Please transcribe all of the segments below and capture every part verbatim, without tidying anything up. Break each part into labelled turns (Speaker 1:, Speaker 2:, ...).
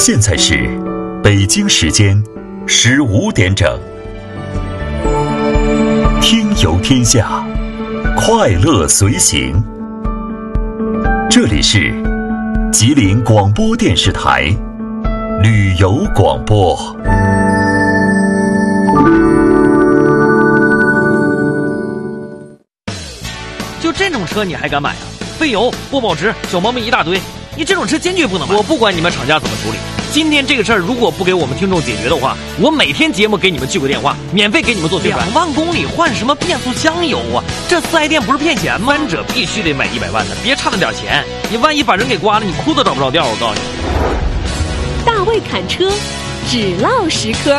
Speaker 1: 现在是北京时间十五点整。听游天下，快乐随行。这里是吉林广播电视台旅游广播。
Speaker 2: 就这种车你还敢买啊？费油、不保值、小毛病一大堆，你这种车坚决不能买。我不管你们厂家怎么处理，今天这个事儿如果不给我们听众解决的话，我每天节目给你们记个电话，免费给你们做宣传。两万公里换什么变速箱油啊？这四 S 店不是骗钱吗？三者必须得买一百万的，别差那点钱，你万一把人给刮了，你裤子找不着调。我告诉你，
Speaker 3: 大卫侃车，只唠实科。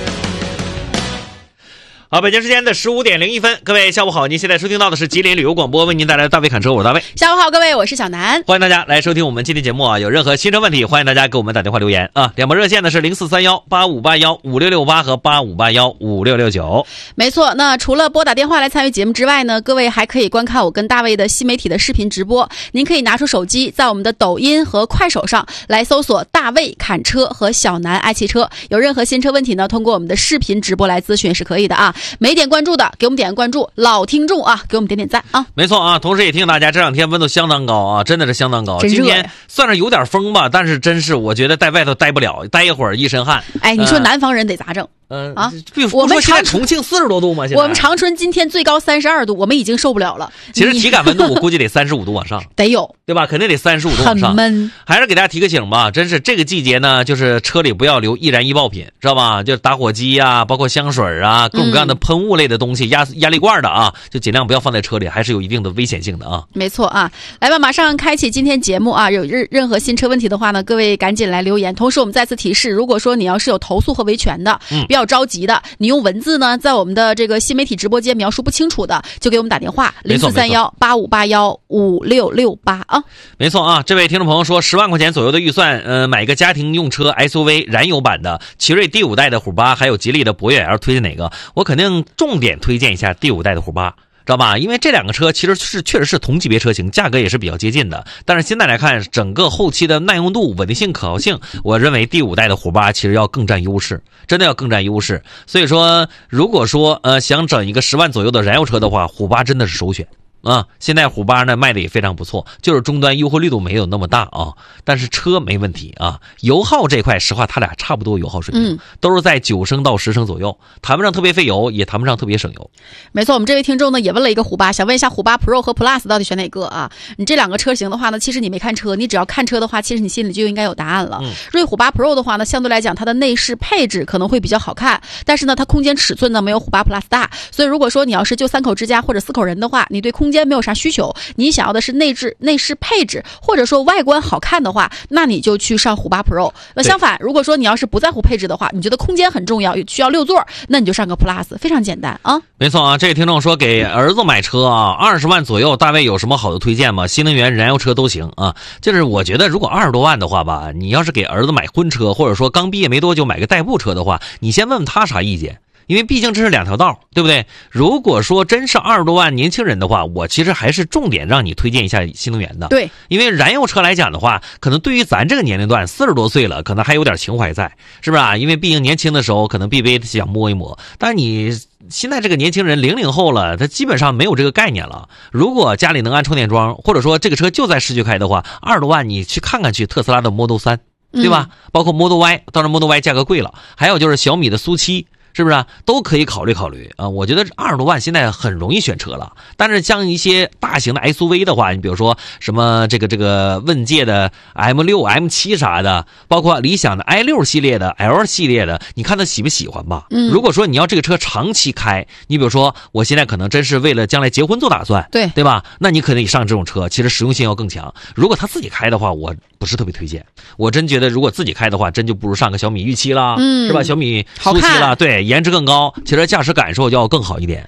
Speaker 2: 好，北京时间的十五点零一分，各位下午好，您现在收听到的是吉林旅游广播为您带来的大卫侃车，我是大卫。
Speaker 3: 下午好，各位，我是小南，
Speaker 2: 欢迎大家来收听我们今天节目啊！有任何新车问题，欢迎大家给我们打电话留言啊！两拨热线呢是零四三幺八五八幺五六六八和八五八幺五六六九。
Speaker 3: 没错，那除了拨打电话来参与节目之外呢，各位还可以观看我跟大卫的新媒体的视频直播。您可以拿出手机，在我们的抖音和快手上来搜索大卫侃车和小南爱汽车。有任何新车问题呢，通过我们的视频直播来咨询是可以的啊！没点关注的给我们点关注，老听众啊给我们点点赞啊。
Speaker 2: 没错啊，同时也提醒大家，这两天温度相当高啊，真的是相当高。今天算是有点风吧，但是真是我觉得在外头待不了，待一会儿一身汗。
Speaker 3: 哎，你说南方人得咋整？
Speaker 2: 嗯、呃、啊，我们现在重庆四十多度嘛，现在
Speaker 3: 我们长春今天最高三十二度，我们已经受不了了。
Speaker 2: 其实体感温度我估计得三十五度往上，
Speaker 3: 得有，
Speaker 2: 对吧？肯定得三十五度往上，
Speaker 3: 很闷。
Speaker 2: 还是给大家提个醒吧，真是这个季节呢，就是车里不要留易燃易爆品，知道吧？就是打火机啊，包括香水啊，各种各样的喷雾类的东西，压压力罐的啊，就尽量不要放在车里，还是有一定的危险性的啊。
Speaker 3: 没错啊，来吧，马上开启今天节目啊！有任任何新车问题的话呢，各位赶紧来留言。同时，我们再次提示，如果说你要是有投诉和维权的，嗯，比较着急的。你用文字呢，在我们的这个新媒体直播间描述不清楚的，就给我们打电话零四三幺八五八幺五六六八啊。
Speaker 2: 没错啊，这位听众朋友说，十万块钱左右的预算，呃，买一个家庭用车 S U V 燃油版的奇瑞第五代的虎八，还有吉利的博越 L， 推荐哪个？我肯定重点推荐一下第五代的虎八。知道吧？因为这两个车其实是确实是同级别车型，价格也是比较接近的。但是现在来看，整个后期的耐用度、稳定性、可靠性，我认为第五代的虎八其实要更占优势，真的要更占优势。所以说，如果说呃想整一个十万左右的燃油车的话，虎八真的是首选。啊，现在虎八呢卖的也非常不错，就是终端优惠力度没有那么大啊，但是车没问题啊。油耗这块，实话它俩差不多油耗水平，嗯、都是在九升到十升左右，谈不上特别费油，也谈不上特别省油。
Speaker 3: 没错，我们这位听众呢也问了一个虎八，想问一下虎八 Pro 和 Plus 到底选哪个啊？你这两个车型的话呢，其实你没看车，你只要看车的话，其实你心里就应该有答案了。嗯、瑞虎八 Pro 的话呢，相对来讲它的内饰配置可能会比较好看，但是呢它空间尺寸呢没有虎八 Plus 大，所以如果说你要是就三口之家或者四口人的话，你对空间没有啥需求，你想要的是内置内饰配置或者说外观好看的话，那你就去上虎八 Pro。 那相反，如果说你要是不在乎配置的话，你觉得空间很重要，需要六座，那你就上个 Plus， 非常简单啊。
Speaker 2: 没错啊，这位听众说给儿子买车啊，二十万左右，大卫有什么好的推荐吗？新能源燃油车都行啊。就是我觉得如果二十多万的话吧，你要是给儿子买婚车，或者说刚毕业没多久买个代步车的话，你先问问他啥意见。因为毕竟这是两条道，对不对？如果说真是二十多万年轻人的话，我其实还是重点让你推荐一下新能源的。
Speaker 3: 对，因
Speaker 2: 为燃油车来讲的话，可能对于咱这个年龄段四十多岁了，可能还有点情怀在，是不是啊？因为毕竟年轻的时候可能必备想摸一摸，但是你现在这个年轻人零零后了，他基本上没有这个概念了。如果家里能安充电桩，或者说这个车就在市区开的话，二十多万你去看看去特斯拉的 Model 三，对吧？嗯、包括 Model Y， 当然 Model Y 价格贵了，还有就是小米的苏七。是不是啊？都可以考虑考虑啊！我觉得二十多万现在很容易选车了，但是像一些大型的 S U V 的话，你比如说什么这个这个问界的 M 六、M 七 啥的，包括理想的 I 六 系列的 L 系列的，你看他喜不喜欢吧？嗯，如果说你要这个车长期开，你比如说我现在可能真是为了将来结婚做打算，
Speaker 3: 对
Speaker 2: 对吧？那你可能上这种车，其实实用性要更强。如果他自己开的话，我不是特别推荐。我真觉得如果自己开的话，真就不如上个小米玉七啦，嗯，是吧？小米苏七啦，对。颜值更高，其实驾驶感受就要更好一点啊。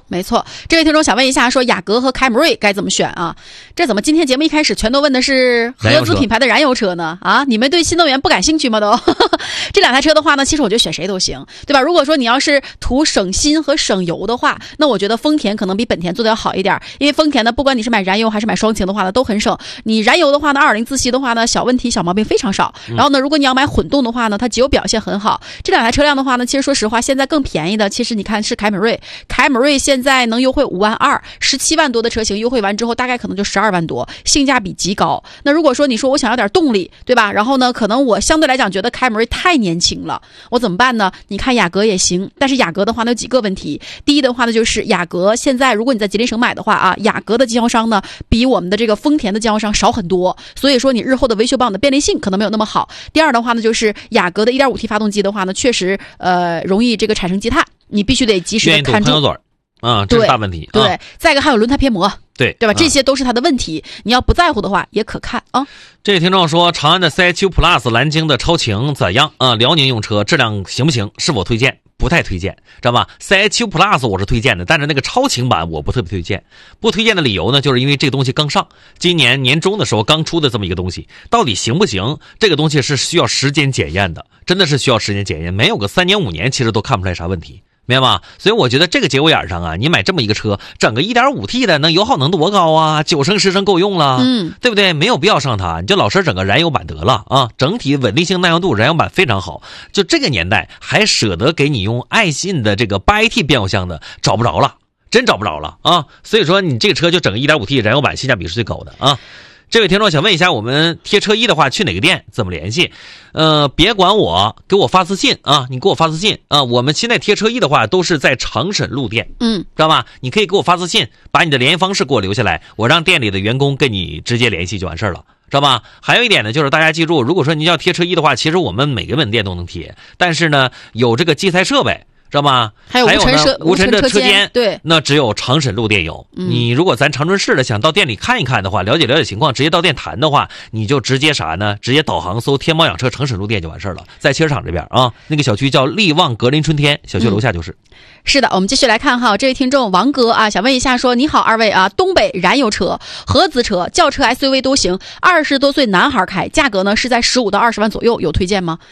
Speaker 3: 没错，这位听众想问一下，说雅阁和凯美瑞该怎么选啊？这怎么今天节目一开始全都问的是合资品牌的燃油车呢？啊，你们对新能源不感兴趣吗？都这两台车的话呢，其实我觉得选谁都行，对吧？如果说你要是图省心和省油的话，那我觉得丰田可能比本田做的要好一点，因为丰田呢，不管你是买燃油还是买双擎的话呢，都很省。你燃油的话呢，二点零自吸的话呢，小问题小毛病非常少。然后呢，如果你要买混动的话呢，它机油表现很好。这两台车辆的话呢，其实说实话，现在更便宜的，其实你看是凯美瑞，凯美瑞现在能优惠五万二，十七万多的车型优惠完之后，大概可能就十二万多，性价比极高。那如果说你说我想要点动力，对吧？然后呢，可能我相对来讲觉得凯美瑞太年轻了，我怎么办呢？你看雅阁也行，但是雅阁的话呢有几个问题。第一的话呢，就是雅阁现在如果你在吉林省买的话啊，雅阁的经销商呢比我们的这个丰田的经销商少很多，所以说你日后的维修保养的便利性可能没有那么好。第二的话呢，就是雅阁的 一点五 T 发动机的话呢，确实呃容易这个产生积碳，你必须得及时的看住。
Speaker 2: 啊、嗯，这是大问题。
Speaker 3: 对，
Speaker 2: 啊、
Speaker 3: 再一个还有轮胎偏磨，
Speaker 2: 对
Speaker 3: 对吧？这些都是它的问题。你要不在乎的话，也可看啊。
Speaker 2: 这位听众说，长安的 C H U Plus 蓝鲸的超擎怎样啊？辽宁用车质量行不行？是否推荐？不太推荐，知道吧 ？C H U Plus 我是推荐的，但是那个超擎版我不特别推荐。不推荐的理由呢，就是因为这个东西刚上，今年年中的时候刚出的这么一个东西，到底行不行？这个东西是需要时间检验的，真的是需要时间检验，没有个三年五年，其实都看不出来啥问题。明白吗？所以我觉得这个节骨眼上啊，你买这么一个车，整个 一点五 T 的，能油耗能多高啊？九升十升够用了，
Speaker 3: 嗯，
Speaker 2: 对不对？没有必要上它，你就老实整个燃油版得了啊！整体稳定性、耐用度，燃油版非常好。就这个年代还舍得给你用爱信的这个 八 A T 变速箱的，找不着了，真找不着了啊！所以说你这个车就整个 一点五 T 燃油版性价比是最高的啊。这位听众想问一下，我们贴车衣的话去哪个店？怎么联系？呃，别管我，给我发私信啊！你给我发私信啊！我们现在贴车衣的话都是在长沈路店，
Speaker 3: 嗯，
Speaker 2: 知道吧？你可以给我发私信，把你的联系方式给我留下来，我让店里的员工跟你直接联系就完事儿了，知道吧？还有一点呢，就是大家记住，如果说你要贴车衣的话，其实我们每个门店都能贴，但是呢，有这个机材设备。知道吗？
Speaker 3: 还有无尘车
Speaker 2: 无尘的车间，
Speaker 3: 对，
Speaker 2: 那只有长沈路店有。
Speaker 3: 嗯、
Speaker 2: 你如果咱长春市的想到店里看一看的话，了解了解情况，直接到店谈的话，你就直接啥呢？直接导航搜天猫养车长沈路店就完事了，在汽车厂这边啊，那个小区叫力旺格林春天，小区楼下就是。
Speaker 3: 嗯、是的，我们继续来看哈，这位听众王哥啊，想问一下说，你好二位啊，东北燃油车、合资车、轿车、S U V 都行，二十多岁男孩开，价格呢是在十五到二十万左右，有推荐吗？